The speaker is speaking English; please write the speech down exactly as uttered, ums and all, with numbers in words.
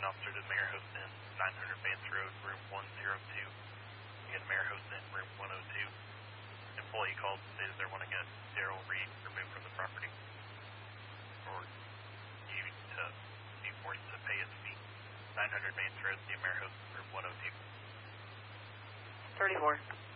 officer to Mayor Hosen, nine hundred Vance Road, room one oh two. Again, Mayor Hosen, room one oh two. Employee called and stated they're wanting to get Daryl Reed removed from the property. Or you to be forced to pay his fee. nine hundred Vance Road, near Mayor Hosen, room one oh two. thirty-four.